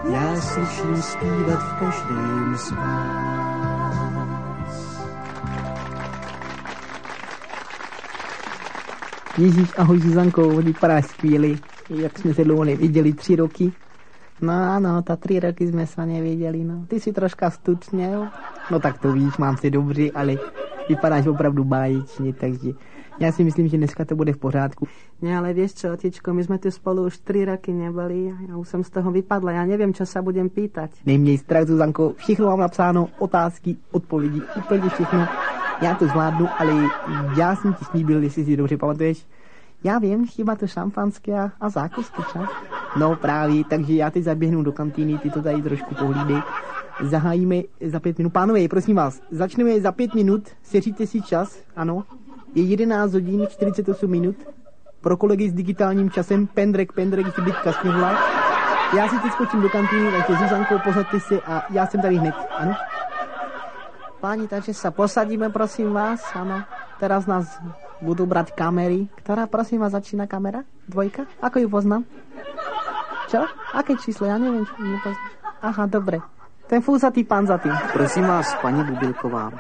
já slyším zpívat v každém z vás. Ježíš, ahoj Zuzanko, vypadáš skvělý, jak jsme se dlouho neviděli, 3 roky. No ano, ta 3 roky jsme se neviděli, no. Ty si troška stučněl, no tak to víš, mám se dobře, ale vypadáš opravdu báječně, takže já si myslím, že dneska to bude v pořádku. Ne, ale víš co, otičko, my jsme tu spolu už 3 roky nebyli, já už jsem z toho vypadla, já nevím, co se budem pýtať. Neměj strach, Zuzanko, všechno mám napsáno, otázky, odpovědi, úplně všechno. Já to zvládnu, ale já jsem ti slíbil, jestli si dobře pamatuješ. Já vím, chyba to šampanské a zákusky, čas. No právě, takže já teď zaběhnu do kantýny, ty to tady trošku pohlídej. Zahájíme za 5 minut. Pánové, prosím vás, začneme za 5 minut, seříte si čas, ano. Je 11 hodin 48 minut. Pro kolegy s digitálním časem, pendrek, chybitka sněhla. Já si teď skočím do kantýny, takže Zuzanko, posaďte se a já jsem tady hned, ano. Páni, takže se posadíme, prosím vás, ano. Teraz nás budou brát kamery. Která, prosím vás, začíná kamera? 2? Ako ju poznám? Čo? Aké číslo? Já nevím, čo nepoznám. Aha, dobré. Ten fúzatý pán za tým. Prosím vás, paní Bubilková,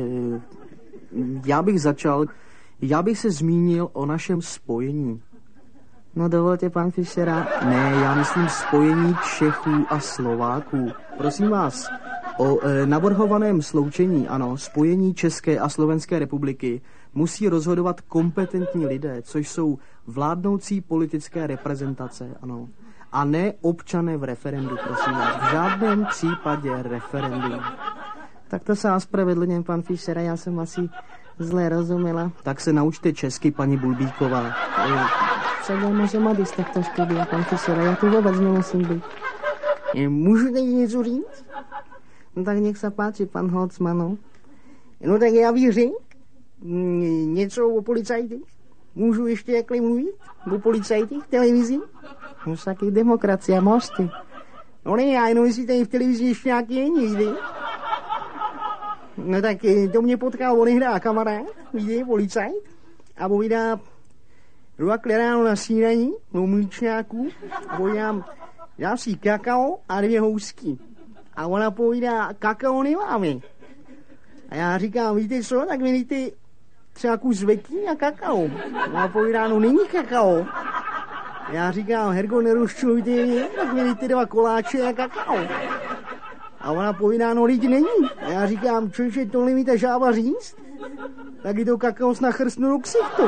já bych se zmínil o našem spojení. No dovolte, pan Fischera. Ne, já myslím spojení Čechů a Slováků. Prosím vás, o navrhovaném sloučení, ano, spojení České a Slovenské republiky musí rozhodovat kompetentní lidé, což jsou vládnoucí politické reprezentace, ano. A ne občané v referendu, prosím vás. V žádném případě referendum. Tak to se ospravedlňujem, pan Fischer, já jsem asi zle rozuměla. Tak se naučte česky, paní Bulbíková. Však já můžem odjít takto studia, pan Fischer, já tu vůbec nemusím být. Můžu teď něco říct? No tak nech se páči, pan Holcmanu. No tak já bych řekl něco o policajtech. Můžu ještě jakhle mluvit? O policajtech v televizi? No však i demokracie, můžete. No ne, já jenom jestli tady v televizi ještě nějaký je někdy. No tak to mě potkal, on hrá kamarád, vidí, policajt, a povídá, jdu takhle ráno na snídaní, do mlíčňáků, a povídám, dám si kakao a 2 housky. A ona povídá, kakao nemáme. A já říkám, víte co, tak mi dejte třeba kus veky a kakao. A povídá, no není kakao. Já říkám, Hergo, nerozčulujte mě, tak mi dejte 2 koláče a kakao. A ona povídá, no lidi není. A já říkám, čože, tohle mi ta žába říct? Tak je to kakao snachrstnu do ksichtu.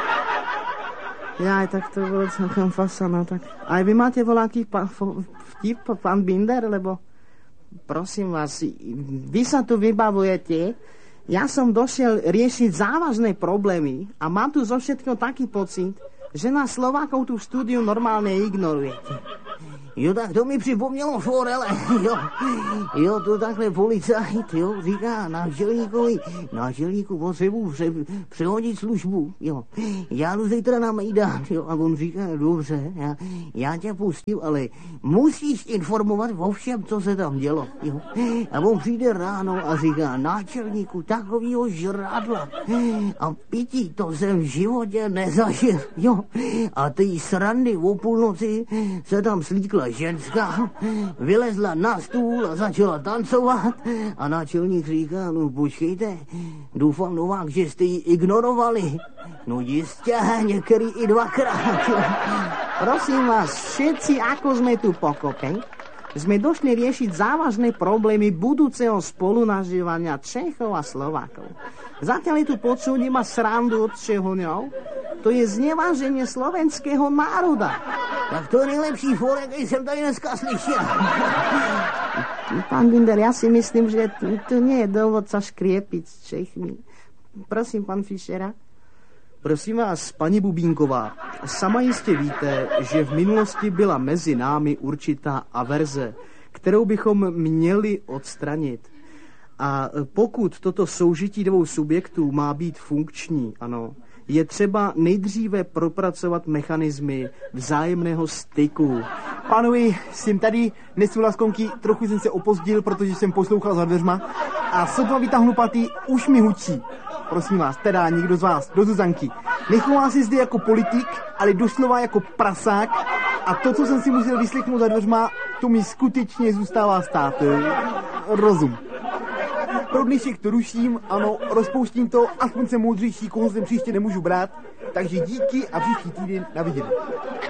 Jaj, tak to bylo celkem fasano. Tak. A vy máte voláký vtip, pan Binder, lebo prosím vás, vy sa tu vybavujete, ja som došiel riešiť závažné problémy a mám tu zo všetkého taký pocit, že nás Slovákov tu v štúdiu normálne ignorujete. Jo, tak to mi připomnělo Forele, jo, to takhle policajt, jo, říká náčelníku potřebuji přehodit službu, jo. Já jdu zítra na Mejdán, jo, a on říká, dobře, já tě pustím, ale musíš informovat o všem, co se tam dělo, jo. A on přijde ráno a říká, náčelníku, takovýho žrádla a pití, to jsem v životě nezažil, jo. A ty srandy o půlnoci se tam slíkla ženská, vylezla na stůl a začala tancovat a náčelník říká, no počkejte, doufám Novák, že jste ji ignorovali. No jistě, některý i 2krát. Prosím vás, všetci, ako sme tu pokope, sme došli riešiť závažné problémy budúceho spolunažívania Čechov a Slovákov. Zatiaľ je tu počuť iba srandu od Čehoňov, to je zneváženie slovenského národa. Tak to je nejlepší fórek, který jsem tady dneska slyšel. Pán Binder, já si myslím, že to nie je dôvod sa škriepiť s Čechmi. Prosím, pan Fischera. Prosím vás, paní Bubínková, sama jistě víte, že v minulosti byla mezi námi určitá averze, kterou bychom měli odstranit. A pokud toto soužití 2 subjektů má být funkční, ano, je třeba nejdříve propracovat mechanismy vzájemného styku. Pánovi, jsem tady, nesu laskonky, trochu jsem se opozdil, protože jsem poslouchal za dveřma a sotva vytáhnu paty, už mi hučí. Prosím vás, teda někdo z vás, do Zuzanky. Nechová se zde jako politik, ale doslova jako prasák a to, co jsem si musel vyslechnout za dveřma, to mi skutečně zůstává stát. Rozum. Pro dnešek to ruším, ano, rozpouštím to, aspoň jsem moudřejší, koho sem příště nemůžu brát, takže díky a příští týden na viděnou.